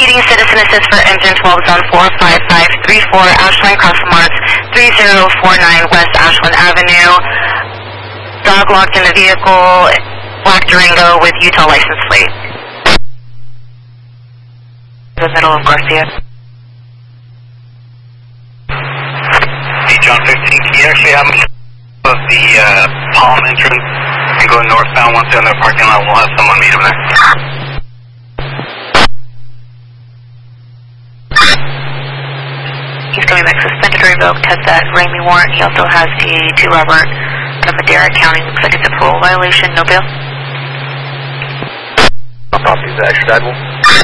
repeating citizen assist for engine 12 zone 45534 Ashland Crossmarks 3049 West Ashland Avenue. Dog locked in the vehicle, black Durango with Utah license plate. The middle of Garcia. Hey, John 15, can you actually have me of the Palm entrance and go northbound once they're in the parking lot? We'll have someone meet them there. He's coming back suspended or revoked, has that Ramey warrant. He also has the 2 Robert from Madera County. Looks like it's a parole violation. No bail. I'll copy. Is that extraditable?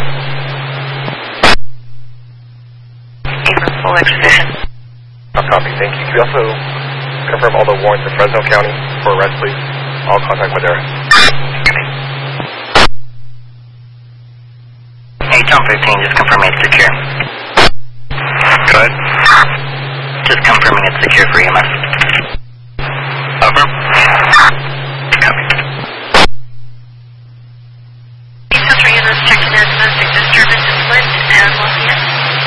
Even full extradition. I'll copy. Thank you. Can you also confirm all the warrants in Fresno County for arrest, please? I'll contact Madera. Hey, John 15, just confirming it's secure. Go ahead. Just confirming it's secure for EMS. Over. Copy. Century is checking as domestic disturbance in Flint and Lafayette.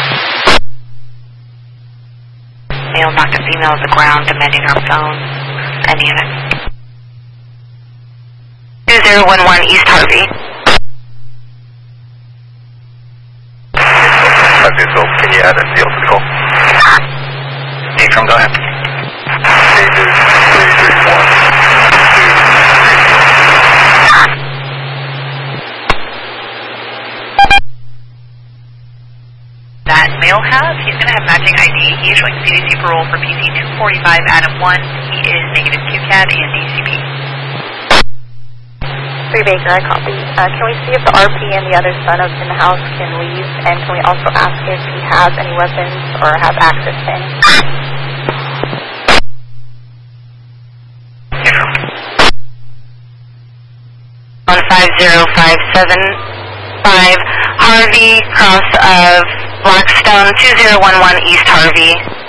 Male knocked a female to the ground, demanding her phone. Any unit. 2011 East Harvey. Okay, so can you add a deal to the call? From go ahead. That male has, he's going to have matching ID. He is showing CDC parole for PC 245 Adam 1. He is negative QCAD and DCP. 3 Baker, I copy. Can we see if the RP and the other son in the house can leave? And can we also ask if he has any weapons or have access to any? 15057 Harvey, cross of Blackstone, 2011 East Harvey.